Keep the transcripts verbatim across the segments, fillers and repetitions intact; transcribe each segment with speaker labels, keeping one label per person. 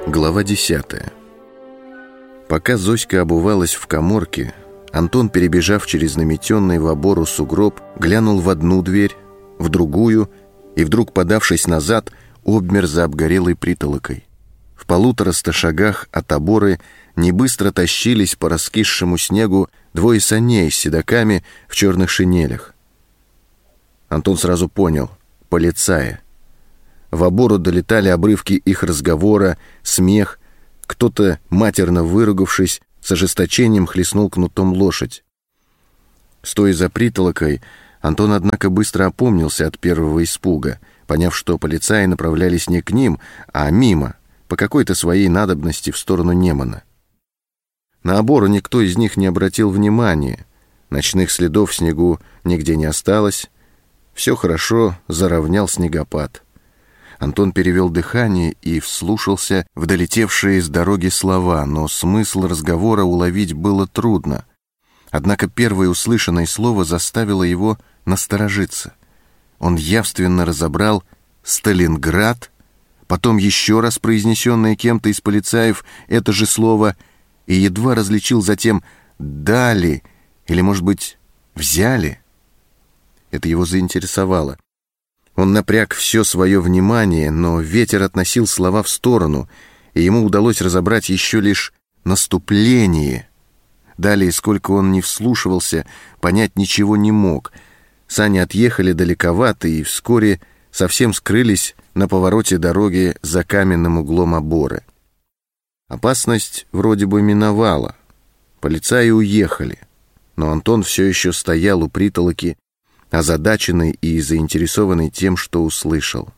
Speaker 1: Глава десятая. Пока Зоська обувалась в каморке, Антон, перебежав через наметенный в обору сугроб, глянул в одну дверь, в другую и, вдруг подавшись назад, обмер за обгорелой притолокой. В полутораста шагах от оборы небыстро тащились по раскисшему снегу двое саней с седоками в черных шинелях. Антон сразу понял — полицаи. В обору долетали обрывки их разговора, смех. Кто-то, матерно выругавшись, с ожесточением хлестнул кнутом лошадь. Стоя за притолокой, Антон, однако, быстро опомнился от первого испуга, поняв, что полицаи направлялись не к ним, а мимо, по какой-то своей надобности в сторону Немана. На обору никто из них не обратил внимания. Ночных следов в снегу нигде не осталось. Все хорошо заровнял снегопад. Антон перевел дыхание и вслушался в долетевшие с дороги слова, но смысл разговора уловить было трудно. Однако первое услышанное слово заставило его насторожиться. Он явственно разобрал «Сталинград», потом еще раз произнесенное кем-то из полицаев это же слово, и едва различил затем «дали» или, может быть, «взяли». Это его заинтересовало. Он напряг все свое внимание, но ветер относил слова в сторону, и ему удалось разобрать еще лишь «наступление». Далее, сколько он ни вслушивался, понять ничего не мог. Сани отъехали далековато и вскоре совсем скрылись на повороте дороги за каменным углом оборы. Опасность вроде бы миновала. Полицаи уехали, но Антон все еще стоял у притолоки, озадаченный и заинтересованный тем, что услышал.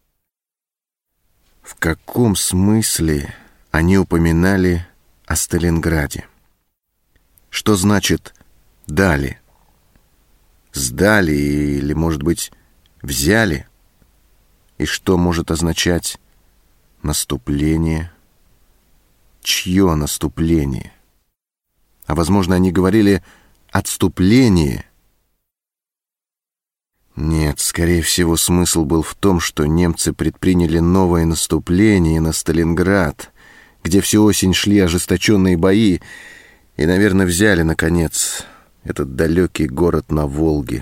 Speaker 1: В каком смысле они упоминали о Сталинграде? Что значит «дали»? Сдали или, может быть, взяли? И что может означать наступление? Чье наступление? А, возможно, они говорили «отступление». Нет, скорее всего, смысл был в том, что немцы предприняли новое наступление на Сталинград, где всю осень шли ожесточенные бои, и, наверное, взяли, наконец, этот далекий город на Волге.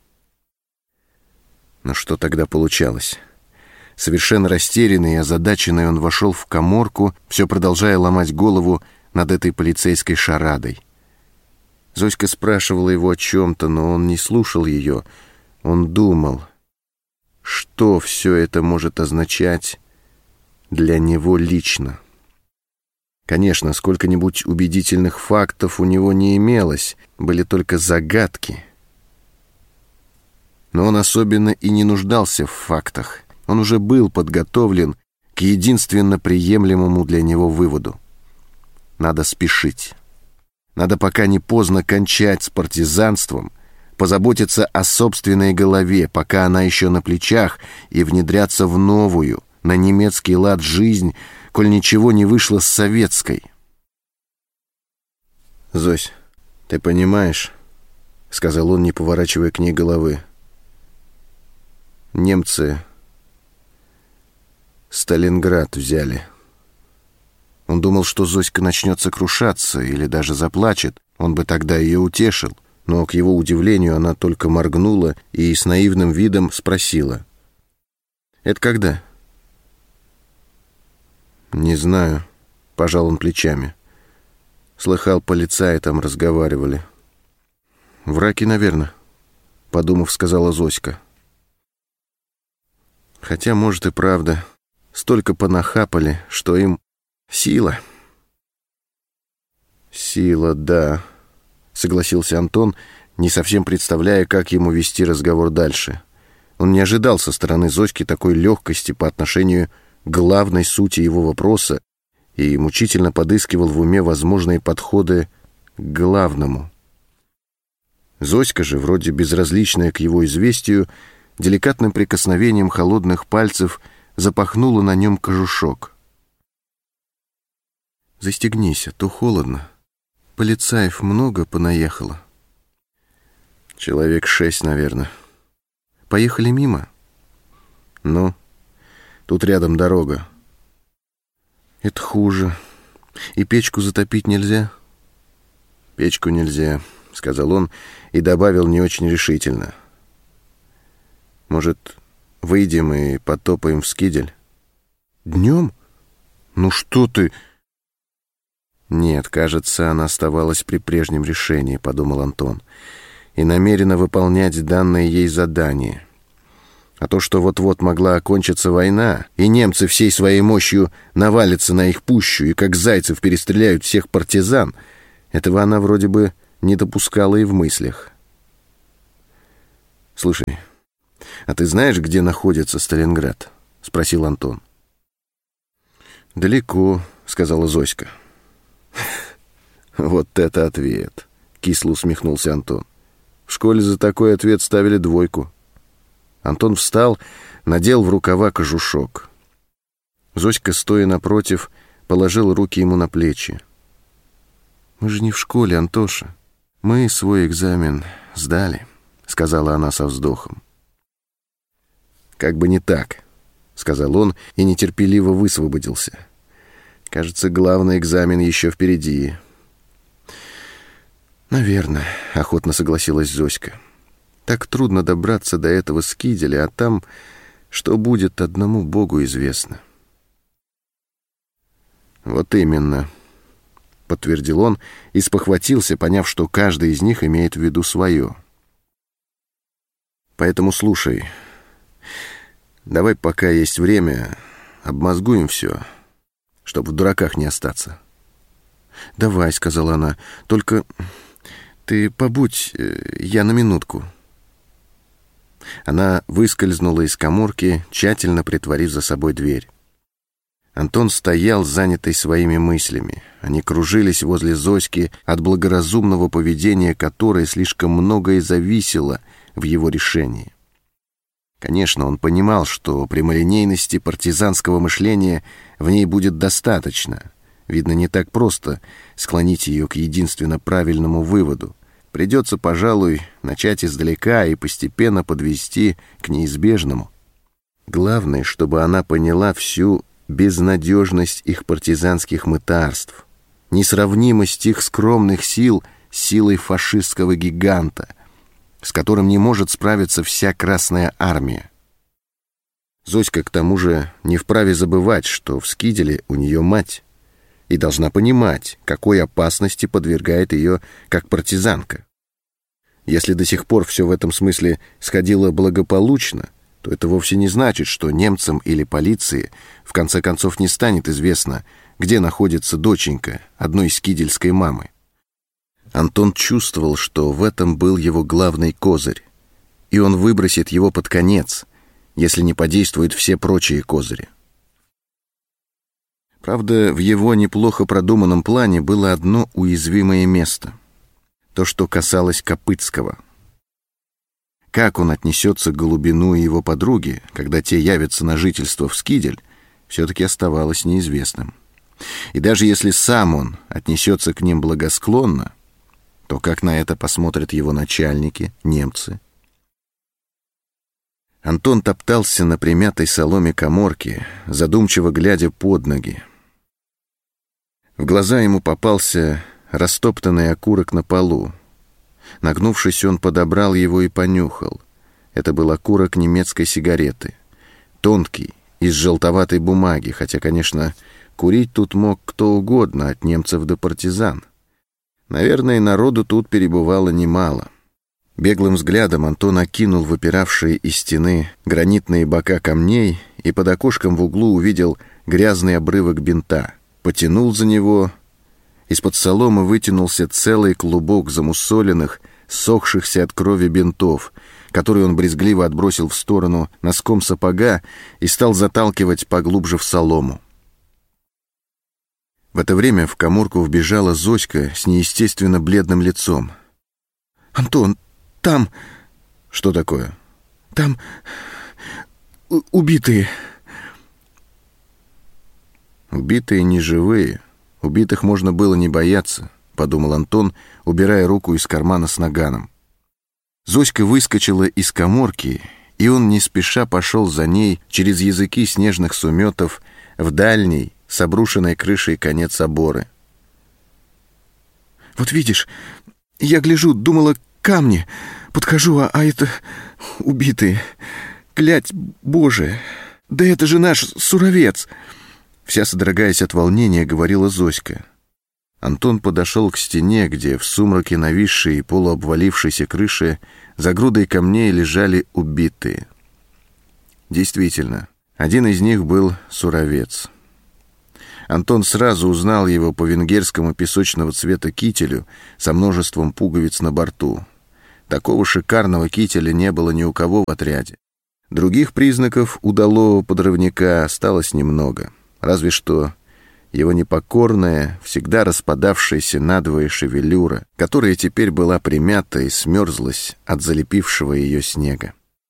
Speaker 1: Но что тогда получалось? Совершенно растерянный и озадаченный он вошел в каморку, все продолжая ломать голову над этой полицейской шарадой. Зоська спрашивала его о чем-то, но он не слушал ее. Он думал, что все это может означать для него лично. Конечно, сколько-нибудь убедительных фактов у него не имелось, были только загадки. Но он особенно и не нуждался в фактах. Он уже был подготовлен к единственно приемлемому для него выводу. Надо спешить. Надо, пока не поздно, кончать с партизанством, позаботиться о собственной голове, пока она еще на плечах, и внедряться в новую, на немецкий лад жизнь, коль ничего не вышло с советской. «Зось, ты понимаешь, — сказал он, не поворачивая к ней головы, — немцы Сталинград взяли». Он думал, что Зоська начнет сокрушаться или даже заплачет, он бы тогда ее утешил. Но, к его удивлению, она только моргнула и с наивным видом спросила: «Это когда?» «Не знаю», — пожал он плечами. «Слыхал, полицаи там разговаривали». «Враки, наверное», — подумав, сказала Зоська. «Хотя, может, и правда. Столько понахапали, что им сила». «Сила, да», — согласился Антон, не совсем представляя, как ему вести разговор дальше. Он не ожидал со стороны Зоськи такой легкости по отношению к главной сути его вопроса и мучительно подыскивал в уме возможные подходы к главному. Зоська же, вроде безразличная к его известию, деликатным прикосновением холодных пальцев запахнула на нем кожушок. «Застегнись, а то холодно. Полицаев много понаехало». «Человек шесть, наверное». «Поехали мимо?» «Ну, тут рядом дорога». Это хуже. И печку затопить нельзя? Печку нельзя, сказал он и добавил не очень решительно. Может, выйдем и потопаем в Скидель? Днем? Ну что ты... Нет, кажется, она оставалась при прежнем решении, подумал Антон, и намерена выполнять данное ей задание. А то, что вот-вот могла окончиться война, и немцы всей своей мощью навалятся на их пущу и как зайцев перестреляют всех партизан, этого она вроде бы не допускала и в мыслях. «Слушай, а ты знаешь, где находится Сталинград?» — спросил Антон. «Далеко», — сказала Зоська. «Вот это ответ!» — кисло усмехнулся Антон. «В школе за такой ответ ставили двойку». Антон встал, надел в рукава кожушок. Зоська, стоя напротив, положила руки ему на плечи. «Мы же не в школе, Антоша. Мы свой экзамен сдали», — сказала она со вздохом. «Как бы не так», — сказал он и нетерпеливо высвободился. «Кажется, главный экзамен еще впереди». «Наверное», — охотно согласилась Зоська. «Так трудно добраться до этого Скиделя, а там, что будет, одному Богу известно». «Вот именно», — подтвердил он и спохватился, поняв, что каждый из них имеет в виду свое. «Поэтому слушай, давай, пока есть время, обмозгуем все, чтобы в дураках не остаться». «Давай», — сказала она, — «только ты побудь, я на минутку». Она выскользнула из каморки, тщательно притворив за собой дверь. Антон стоял, занятый своими мыслями. Они кружились возле Зоськи, от благоразумного поведения которой слишком многое зависело в его решении. Конечно, он понимал, что прямолинейности партизанского мышления в ней будет достаточно. Видно, не так просто склонить ее к единственно правильному выводу. Придется, пожалуй, начать издалека и постепенно подвести к неизбежному. Главное, чтобы она поняла всю безнадежность их партизанских мытарств, несравнимость их скромных сил с силой фашистского гиганта, с которым не может справиться вся Красная Армия. Зоська, к тому же, не вправе забывать, что в Скиделе у нее мать, и должна понимать, какой опасности подвергает ее как партизанка. Если до сих пор все в этом смысле сходило благополучно, то это вовсе не значит, что немцам или полиции в конце концов не станет известно, где находится доченька одной скидельской мамы. Антон чувствовал, что в этом был его главный козырь, и он выбросит его под конец, если не подействуют все прочие козыри. Правда, в его неплохо продуманном плане было одно уязвимое место — то, что касалось Копытского. Как он отнесется к Голубину и его подруге, когда те явятся на жительство в Скидель, все-таки оставалось неизвестным. И даже если сам он отнесется к ним благосклонно, то как на это посмотрят его начальники, немцы? Антон топтался на примятой соломе каморки, задумчиво глядя под ноги. В глаза ему попался растоптанный окурок на полу. Нагнувшись, он подобрал его и понюхал. Это был окурок немецкой сигареты. Тонкий, из желтоватой бумаги, хотя, конечно, курить тут мог кто угодно, от немцев до партизан. Наверное, народу тут перебывало немало. Беглым взглядом Антон окинул выпиравшие из стены гранитные бока камней и под окошком в углу увидел грязный обрывок бинта. Потянул за него. Из-под соломы вытянулся целый клубок замусоленных, сохшихся от крови бинтов, который он брезгливо отбросил в сторону носком сапога и стал заталкивать поглубже в солому. В это время в каморку вбежала Зоська с неестественно бледным лицом. «Антон, там...» «Что такое?» «Там... убитые...» «Убитые не живые. Убитых можно было не бояться», — подумал Антон, убирая руку из кармана с наганом. Зоська выскочила из каморки, и он не спеша пошел за ней через языки снежных суметов в дальний, с обрушенной крышей конец оборы.
Speaker 2: «Вот видишь, я гляжу, думала, камни. Подхожу, а, а это убитые. Клять Божия! Да это же наш Суровец!»
Speaker 1: Вся содрогаясь от волнения, говорила Зоська. Антон подошел к стене, где в сумраке нависшей и полуобвалившейся крыши за грудой камней лежали убитые. Действительно, один из них был Суровец. Антон сразу узнал его по венгерскому песочного цвета кителю со множеством пуговиц на борту. Такого шикарного кителя не было ни у кого в отряде. Других признаков удалого подрывника осталось немного, разве что его непокорная, всегда распадавшаяся надвое шевелюра, которая теперь была примята и смерзлась от залепившего ее снега.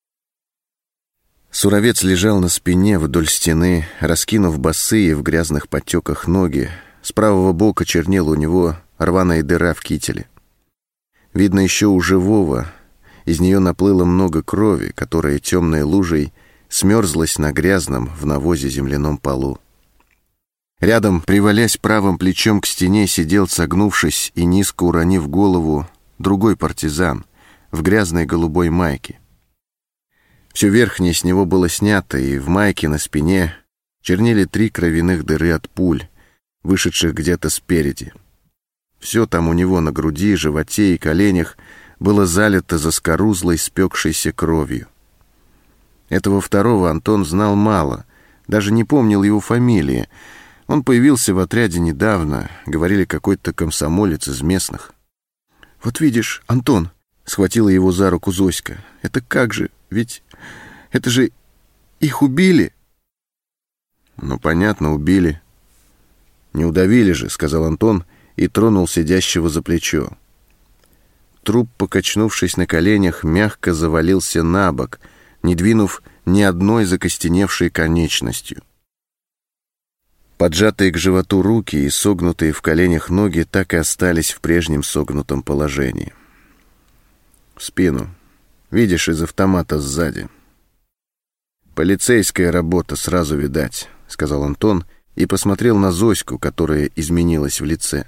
Speaker 1: Суровец лежал на спине вдоль стены, раскинув босые в грязных потеках ноги. С правого бока чернела у него рваная дыра в кителе. Видно, еще у живого из нее наплыло много крови, которая темной лужей смерзлась на грязном в навозе земляном полу. Рядом, привалясь правым плечом к стене, сидел, согнувшись и низко уронив голову, другой партизан в грязной голубой майке. Все верхнее с него было снято, и в майке на спине чернели три кровяных дыры от пуль, вышедших где-то спереди. Все там у него на груди, животе и коленях было залито заскорузлой, спекшейся кровью. Этого второго Антон знал мало, даже не помнил его фамилии. Он появился в отряде недавно, говорили, какой-то комсомолец из местных.
Speaker 2: «Вот видишь, Антон», — схватила его за руку Зоська, — «это как же, ведь это же их убили».
Speaker 1: «Ну, понятно, убили. Не удавили же», — сказал Антон и тронул сидящего за плечо. Труп, покачнувшись на коленях, мягко завалился на бок, не двинув ни одной закостеневшей конечностью. Поджатые к животу руки и согнутые в коленях ноги так и остались в прежнем согнутом положении. В спину. Видишь, из автомата сзади. «Полицейская работа, сразу видать», — сказал Антон и посмотрел на Зоську, которая изменилась в лице.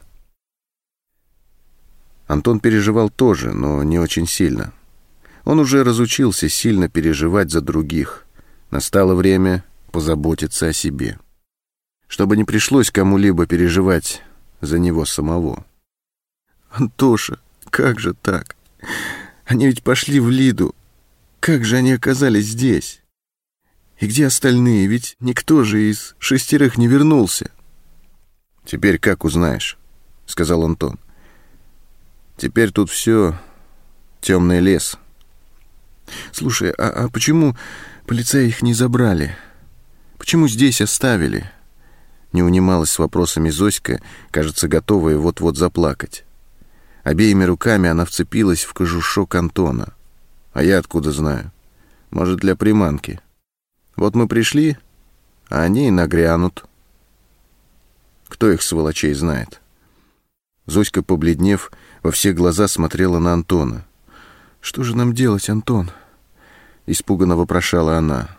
Speaker 1: Антон переживал тоже, но не очень сильно. Он уже разучился сильно переживать за других. Настало время позаботиться о себе, чтобы не пришлось кому-либо переживать за него самого.
Speaker 2: «Антоша, как же так? Они ведь пошли в Лиду. Как же они оказались здесь? И где остальные? Ведь никто же из шестерых не вернулся».
Speaker 1: «Теперь как узнаешь?» — сказал Антон. «Теперь тут все темный лес».
Speaker 2: «Слушай, а, а почему полицаи их не забрали? Почему здесь оставили?»
Speaker 1: Не унималась с вопросами Зоська, кажется, готовая вот-вот заплакать. Обеими руками она вцепилась в кожушок Антона. «А я откуда знаю? Может, для приманки. Вот мы пришли, а они и нагрянут. Кто их, сволочей, знает?» Зоська, побледнев, во все глаза смотрела на Антона.
Speaker 2: «Что же нам делать, Антон?»
Speaker 1: — испуганно вопрошала она.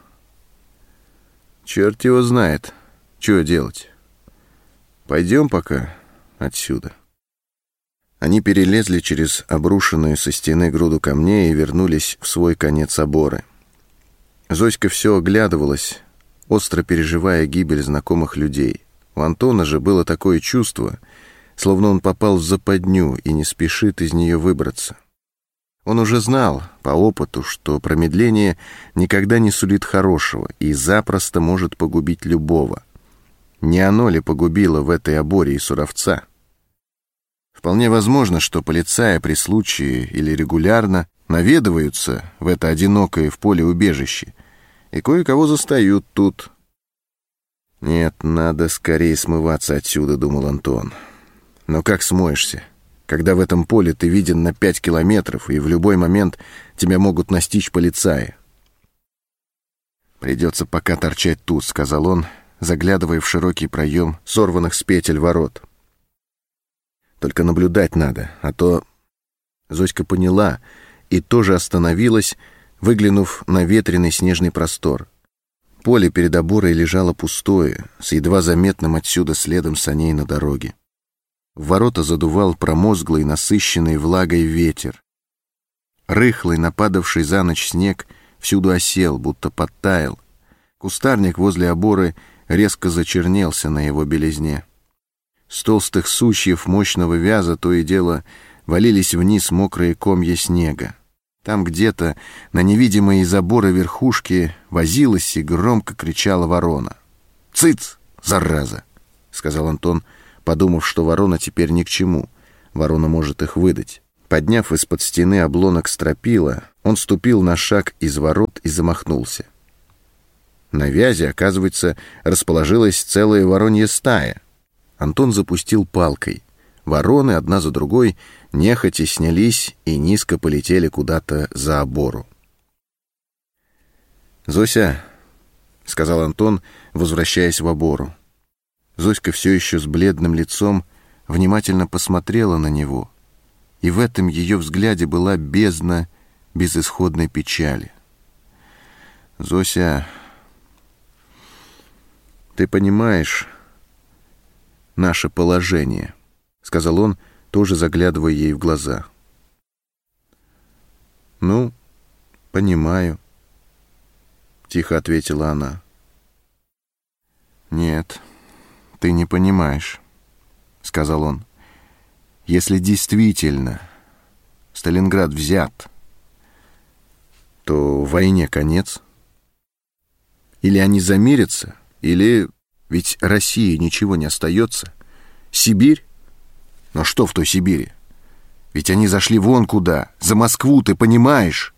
Speaker 1: «Черт его знает, что делать. Пойдем пока отсюда». Они перелезли через обрушенную со стены груду камней и вернулись в свой конец оборы. Зоська все оглядывалась, остро переживая гибель знакомых людей. У Антона же было такое чувство, словно он попал в западню и не спешит из нее выбраться. Он уже знал по опыту, что промедление никогда не сулит хорошего и запросто может погубить любого. Не оно ли погубило в этой оборе и Суровца? Вполне возможно, что полицаи при случае или регулярно наведываются в это одинокое в поле убежище и кое-кого застают тут. «Нет, надо скорее смываться отсюда», — думал Антон. «Но как смоешься, когда в этом поле ты виден на пять километров, и в любой момент тебя могут настичь полицаи?» «Придется пока торчать тут», — сказал он, заглядывая в широкий проем сорванных с петель ворот. «Только наблюдать надо, а то...» Зоська поняла и тоже остановилась, выглянув на ветреный снежный простор. Поле перед оборой лежало пустое, с едва заметным отсюда следом саней на дороге. В ворота задувал промозглый, насыщенный влагой ветер. Рыхлый, нападавший за ночь снег всюду осел, будто подтаял. Кустарник возле оборы резко зачернелся на его белизне. С толстых сучьев мощного вяза то и дело валились вниз мокрые комья снега. Там где-то на невидимые заборы верхушки возилась и громко кричала ворона. «Цыц, зараза!» — сказал Антон, подумав, что ворона теперь ни к чему. Ворона может их выдать. Подняв из-под стены облонок стропила, он ступил на шаг из ворот и замахнулся. На вязи, оказывается, расположилась целая воронья стая. Антон запустил палкой. Вороны одна за другой нехотя снялись и низко полетели куда-то за обору. «Зося», — сказал Антон, возвращаясь в обору. Зоська все еще с бледным лицом внимательно посмотрела на него, и в этом ее взгляде была бездна безысходной печали. «Зося, ты понимаешь наше положение», — сказал он, тоже заглядывая ей в глаза. «Ну, понимаю», — тихо ответила она. «Нет, ты не понимаешь», — сказал он. «Если действительно Сталинград взят, то войне конец. Или они замирятся, или... Ведь России ничего не остается. Сибирь? Но что в той Сибири? Ведь они зашли вон куда, за Москву, ты понимаешь?»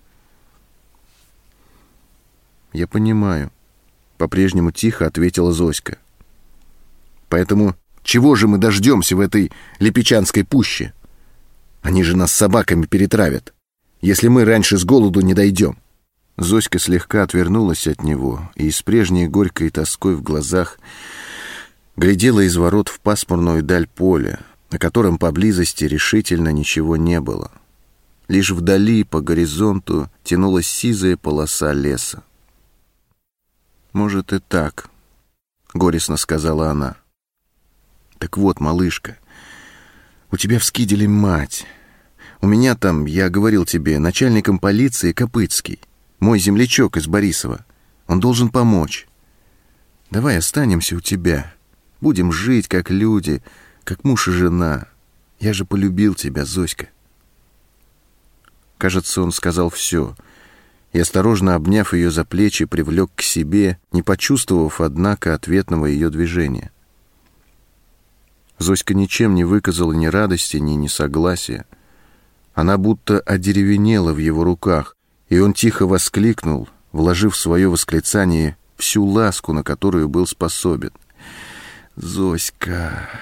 Speaker 1: «Я понимаю», — по-прежнему тихо ответила Зоська. «Поэтому чего же мы дождемся в этой Липичанской пуще? Они же нас собаками перетравят, если мы раньше с голоду не дойдем». Зоська слегка отвернулась от него и с прежней горькой тоской в глазах глядела из ворот в пасмурную даль поля, на котором поблизости решительно ничего не было. Лишь вдали по горизонту тянулась сизая полоса леса. «Может, и так», — горестно сказала она. «Так вот, малышка, у тебя в Скиделе мать. У меня там, я говорил тебе, начальником полиции Копыцкий, мой землячок из Борисова. Он должен помочь. Давай останемся у тебя. Будем жить, как люди, как муж и жена. Я же полюбил тебя, Зоська». Кажется, он сказал все, и, осторожно обняв ее за плечи, привлек к себе, не почувствовав, однако, ответного ее движения. Зоська ничем не выказала ни радости, ни несогласия. Она будто одеревенела в его руках, и он тихо воскликнул, вложив в свое восклицание всю ласку, на которую был способен. «Зоська!»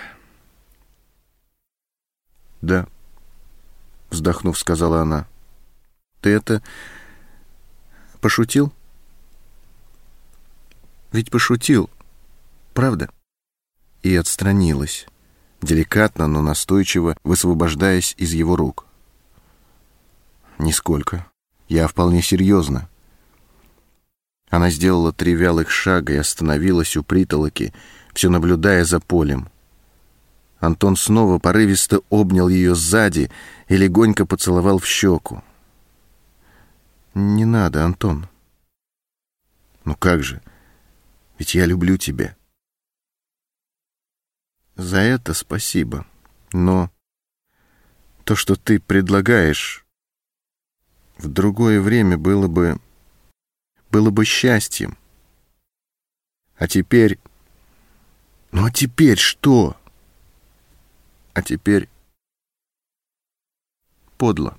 Speaker 1: «Да», — вздохнув, сказала она. «Ты это... пошутил? Ведь пошутил, правда?» И отстранилась, деликатно, но настойчиво высвобождаясь из его рук. «Нисколько. Я вполне серьезно». Она сделала три вялых шага и остановилась у притолоки, все наблюдая за полем. Антон снова порывисто обнял ее сзади и легонько поцеловал в щеку. «Не надо, Антон». «Ну как же? Ведь я люблю тебя». «За это спасибо. Но то, что ты предлагаешь, в другое время было бы... было бы счастьем. А теперь... Ну а теперь что? А теперь... подло.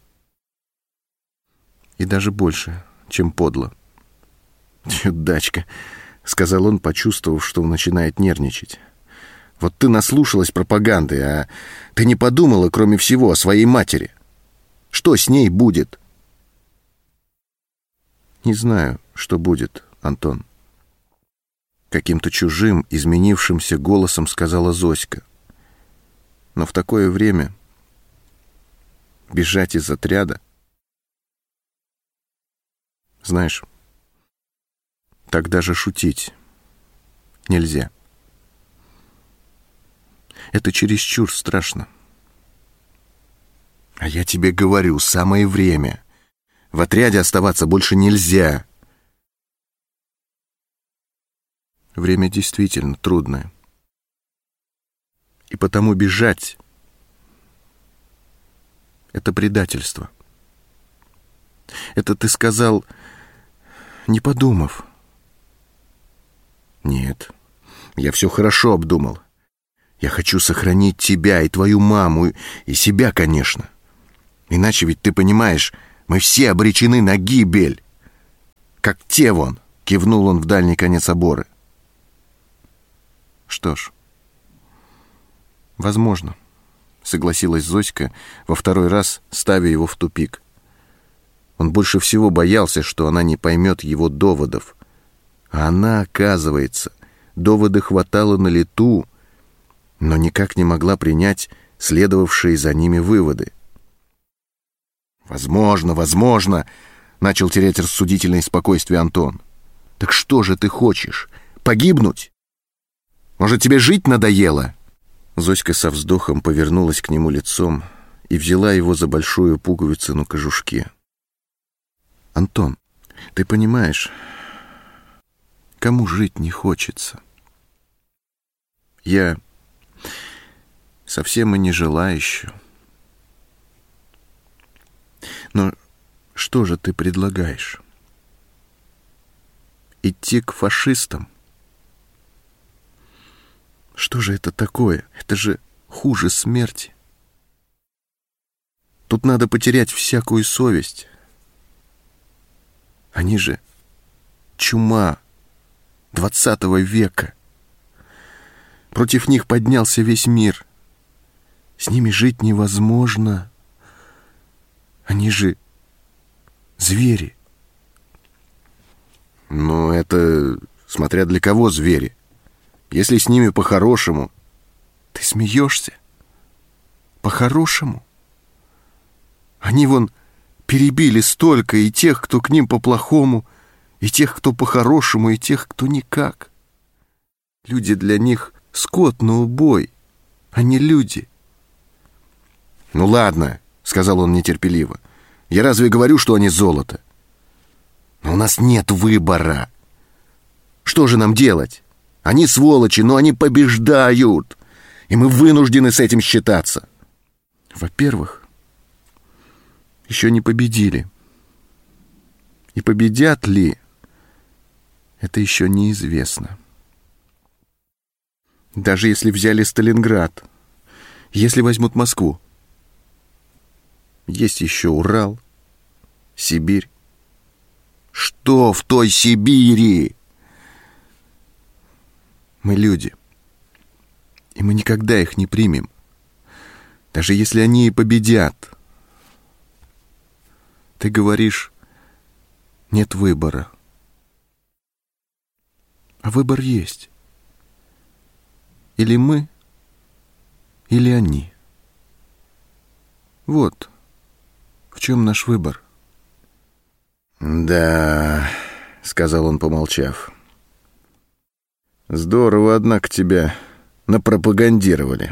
Speaker 1: И даже больше, чем подло». «Чудачка», — сказал он, почувствовав, что он начинает нервничать. «Вот ты наслушалась пропаганды, а ты не подумала, кроме всего, о своей матери. Что с ней будет?» «Не знаю, что будет, Антон», — каким-то чужим, изменившимся голосом сказала Зоська. «Но в такое время бежать из отряда... Знаешь,
Speaker 2: Так даже шутить нельзя. Это чересчур страшно.
Speaker 1: А я тебе говорю, самое время. В отряде оставаться больше нельзя.
Speaker 2: Время действительно трудное. И потому бежать — это предательство. Это ты сказал, не подумав.
Speaker 1: Нет, я все хорошо обдумал. Я хочу сохранить тебя и твою маму, и себя, конечно. Иначе ведь, ты понимаешь, мы все обречены на гибель. Как те вон, кивнул он в дальний конец оборы.
Speaker 2: Что ж, возможно, согласилась Зоська, во второй раз ставя его в тупик. Он больше всего боялся, что она не поймет его доводов. А она, оказывается, доводы хватала на лету, но никак не могла принять следовавшие за ними выводы.
Speaker 1: «Возможно, возможно», — начал терять рассудительное спокойствие Антон. «Так что же ты хочешь? Погибнуть? Может, тебе жить надоело?»
Speaker 2: Зоська со вздохом повернулась к нему лицом и взяла его за большую пуговицу на кожушке. «Антон, ты понимаешь, кому жить не хочется? Я совсем и не жила еще. Но что же ты предлагаешь? Идти к фашистам? Что же это такое? Это же хуже смерти. Тут надо потерять всякую совесть. Они же чума двадцатого века. Против них поднялся весь мир. С ними жить невозможно. Они же звери.
Speaker 1: Ну, это смотря для кого звери. Если с ними по-хорошему...
Speaker 2: Ты смеешься? По-хорошему? Они вон перебили столько и тех, кто к ним по-плохому, и тех, кто по-хорошему, и тех, кто никак. Люди для них скот на убой, а не люди.
Speaker 1: «Ну ладно», — сказал он нетерпеливо. «Я разве говорю, что они золото? Но у нас нет выбора. Что же нам делать? Они сволочи, но они побеждают, и мы вынуждены с этим считаться».
Speaker 2: Во-первых, еще не победили. И победят ли, это еще неизвестно. Даже если взяли Сталинград, если возьмут Москву, есть еще Урал, Сибирь.
Speaker 1: Что в той Сибири?
Speaker 2: Мы люди, и мы никогда их не примем, даже если они и победят. Ты говоришь, нет выбора. А выбор есть. Или мы, или они. Вот в чем наш выбор.
Speaker 1: «Да», — сказал он, помолчав. «Здорово, однако, тебя напропагандировали».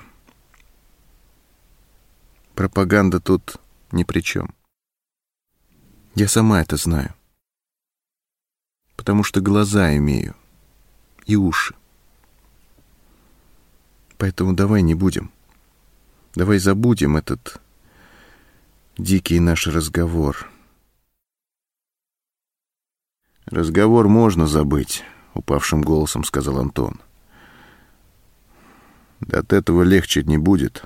Speaker 2: Пропаганда тут ни при чем. Я сама это знаю. Потому что глаза имею и уши. Поэтому давай не будем. Давай забудем этот дикий наш разговор.
Speaker 1: «Разговор можно забыть», — упавшим голосом сказал Антон. «Да от этого легче не будет.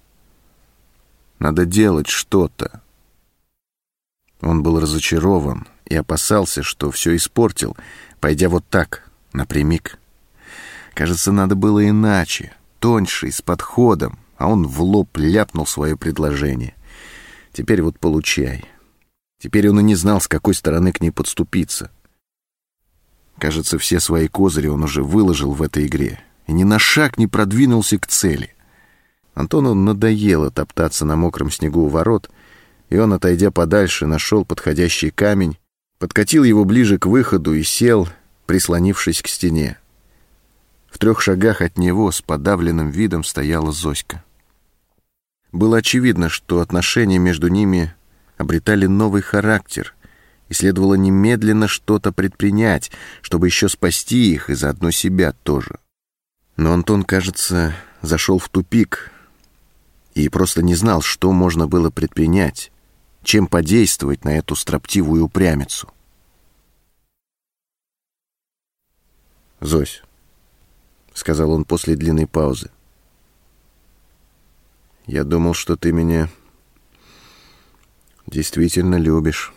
Speaker 1: Надо делать что-то». Он был разочарован и опасался, что все испортил, пойдя вот так, напрямик. Кажется, надо было иначе, тоньше и с подходом, а он в лоб ляпнул свое предложение. Теперь вот получай. Теперь он и не знал, с какой стороны к ней подступиться. Кажется, все свои козыри он уже выложил в этой игре и ни на шаг не продвинулся к цели. Антону надоело топтаться на мокром снегу у ворот, и он, отойдя подальше, нашел подходящий камень, подкатил его ближе к выходу и сел, прислонившись к стене. В трех шагах от него с подавленным видом стояла Зоська. Было очевидно, что отношения между ними обретали новый характер, и следовало немедленно что-то предпринять, чтобы еще спасти их и заодно себя тоже. Но Антон, кажется, зашел в тупик и просто не знал, что можно было предпринять, чем подействовать на эту строптивую упрямицу. «Зось», — сказал он после длинной паузы, — «я думал, что ты меня действительно любишь».